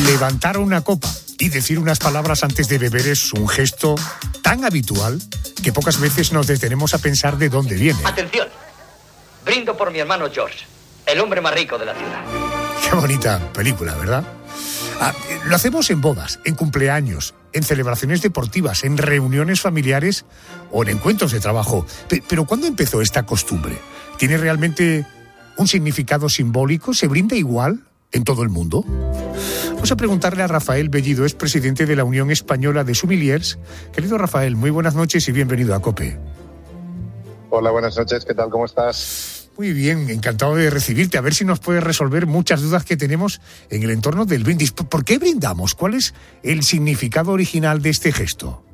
Levantar una copa y decir unas palabras antes de beber es un gesto tan habitual que pocas veces nos detenemos a pensar de dónde viene. Atención, brindo por mi hermano George, el hombre más rico de la ciudad. Qué bonita película, ¿verdad? Lo hacemos en bodas, en cumpleaños, en celebraciones deportivas, en reuniones familiares o en encuentros de trabajo. Pero ¿cuándo empezó esta costumbre? ¿Tiene realmente un significado simbólico? ¿Se brinda igual en todo el mundo? Vamos a preguntarle a Rafael Bellido, es presidente de la Unión Española de Sommeliers. Querido Rafael, muy buenas noches y bienvenido a COPE. Hola, buenas noches, ¿qué tal? ¿Cómo estás? Muy bien, encantado de recibirte. A ver si nos puedes resolver muchas dudas que tenemos en el entorno del brindis. ¿Por qué brindamos? ¿Cuál es el significado original de este gesto?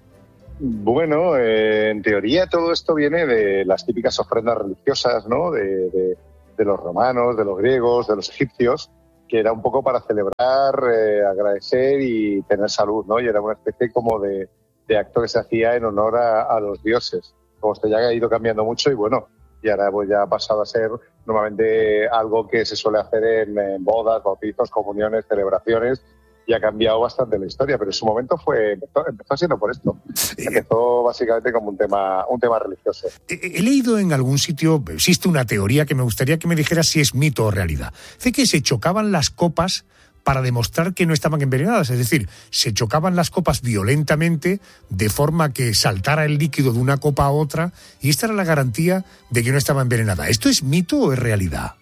Bueno, en teoría todo esto viene de las típicas ofrendas religiosas, ¿no? De los romanos, de los griegos, de los egipcios, que era un poco para celebrar, agradecer y tener salud, ¿no? Y era una especie como de acto que se hacía en honor a los dioses. Como esto ya ha ido cambiando mucho y bueno, y ahora pues ya ha pasado a ser normalmente algo que se suele hacer en bodas, bautizos, comuniones, celebraciones, y ha cambiado bastante la historia, pero en su momento empezó siendo por esto. Empezó básicamente como un tema religioso. He leído en algún sitio, existe una teoría que me gustaría que me dijeras si es mito o realidad. Dice que se chocaban las copas para demostrar que no estaban envenenadas, es decir, se chocaban las copas violentamente de forma que saltara el líquido de una copa a otra y esta era la garantía de que no estaba envenenada. ¿Esto es mito o es realidad?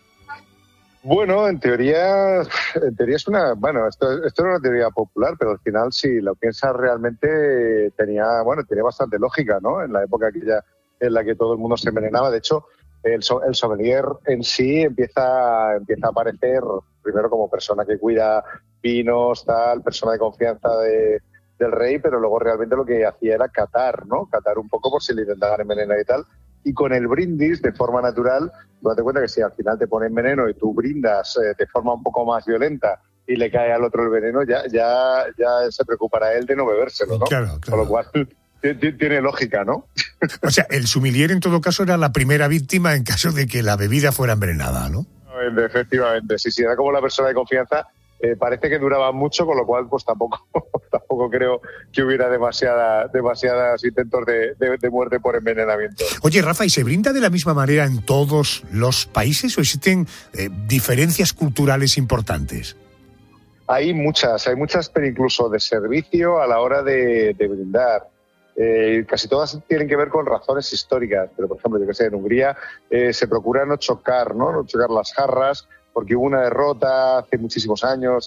Bueno, en teoría es una... Bueno, esto era una teoría popular, pero al final, si lo piensas realmente, tenía bastante lógica, ¿no? En la época aquella en la que todo el mundo se envenenaba. De hecho, el sommelier en sí empieza a aparecer primero como persona que cuida vinos, persona de confianza del rey, pero luego realmente lo que hacía era catar, ¿no? Catar un poco por si le intentaban envenenar y tal. Y con el brindis, de forma natural, tú date cuenta que si al final te ponen veneno y tú brindas de forma un poco más violenta y le cae al otro el veneno, ya se preocupará él de no bebérselo, ¿no? Claro. Con lo cual tiene lógica, ¿no? O sea, el sommelier en todo caso era la primera víctima en caso de que la bebida fuera envenenada, ¿no? Efectivamente, sí, era como la persona de confianza. Parece que duraba mucho, con lo cual pues tampoco creo que hubiera demasiadas intentos de muerte por envenenamiento. Oye, Rafa, ¿y se brinda de la misma manera en todos los países o existen diferencias culturales importantes? Hay muchas, pero incluso de servicio a la hora de brindar. Casi todas tienen que ver con razones históricas, pero por ejemplo, en Hungría se procura no chocar las jarras, porque hubo una derrota hace muchísimos años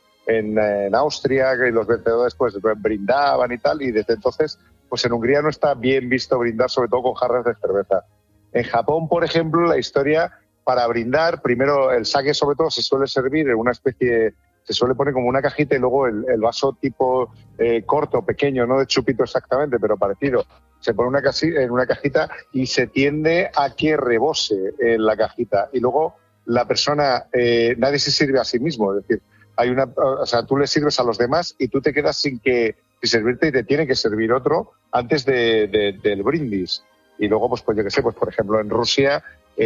en Austria, que los vencedores pues brindaban y tal, y desde entonces pues en Hungría no está bien visto brindar, sobre todo con jarras de cerveza. En Japón, por ejemplo, la historia para brindar, primero el sake sobre todo se suele servir en una especie, se suele poner como una cajita y luego el vaso tipo corto, pequeño, no de chupito exactamente, pero parecido. Se pone en una cajita y se tiende a que rebose en la cajita. Y luego la persona, nadie se sirve a sí mismo, es decir, tú le sirves a los demás y tú te quedas sin servirte y te tiene que servir otro antes del brindis. Y luego, pues yo qué sé, pues por ejemplo en Rusia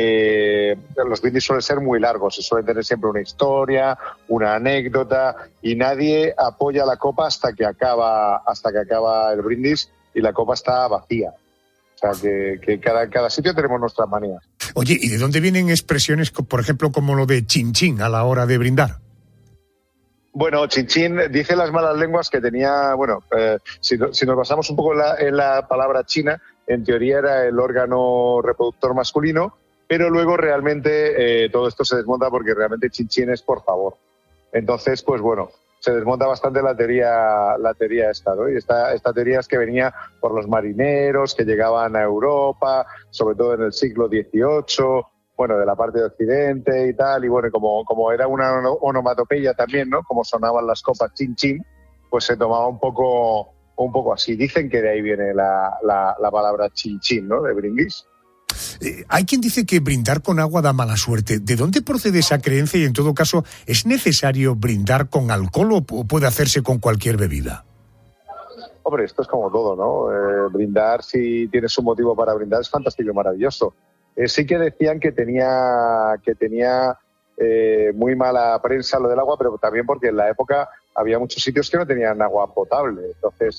los brindis suelen ser muy largos, se suele tener siempre una historia, una anécdota y nadie apoya la copa hasta que acaba el brindis y la copa está vacía. O sea, que cada sitio tenemos nuestras manías. Oye, ¿y de dónde vienen expresiones, por ejemplo, como lo de chin chin a la hora de brindar? Bueno, chin chin, dice las malas lenguas que tenía, si nos basamos un poco en la palabra china, en teoría era el órgano reproductor masculino, pero luego realmente todo esto se desmonta porque realmente chin chin es por favor. Entonces, pues bueno, se desmonta bastante la teoría esta, ¿no? Y esta teoría es que venía por los marineros que llegaban a Europa, sobre todo en el siglo XVIII, de la parte de Occidente y tal, y bueno, como era una onomatopeya también, ¿no? Como sonaban las copas chin chin, pues se tomaba un poco así. Dicen que de ahí viene la palabra chin chin, ¿no? De brindis. Hay quien dice que brindar con agua da mala suerte. ¿De dónde procede esa creencia y en todo caso es necesario brindar con alcohol o puede hacerse con cualquier bebida? Hombre, esto es como todo, ¿no? Brindar, si tienes un motivo para brindar, es fantástico y maravilloso. Sí que decían que tenía muy mala prensa lo del agua, pero también porque en la época había muchos sitios que no tenían agua potable. Entonces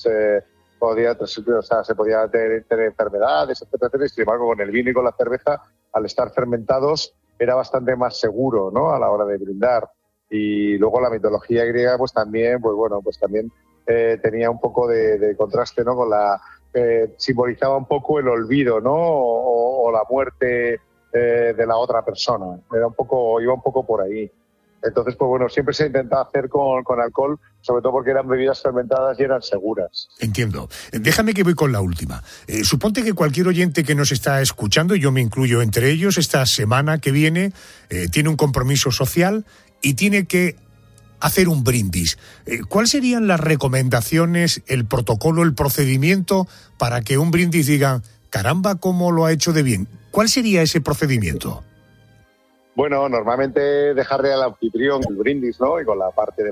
se podía tener enfermedades, etcétera, etcétera. Y sin embargo, con el vino y con la cerveza, al estar fermentados, era bastante más seguro, ¿no?, a la hora de brindar. Y luego la mitología griega, pues también tenía un poco de contraste, ¿no?, con simbolizaba un poco el olvido, ¿no?, o la muerte de la otra persona. Iba un poco por ahí. Entonces, pues bueno, siempre se intentaba hacer con alcohol, sobre todo porque eran bebidas fermentadas y eran seguras. Entiendo. Déjame que voy con la última. Suponte que cualquier oyente que nos está escuchando, y yo me incluyo entre ellos, esta semana que viene tiene un compromiso social y tiene que hacer un brindis. ¿Cuáles serían las recomendaciones, el protocolo, el procedimiento para que un brindis diga, caramba, cómo lo ha hecho de bien? ¿Cuál sería ese procedimiento? Bueno, normalmente dejarle al anfitrión el brindis, ¿no?, y con la parte de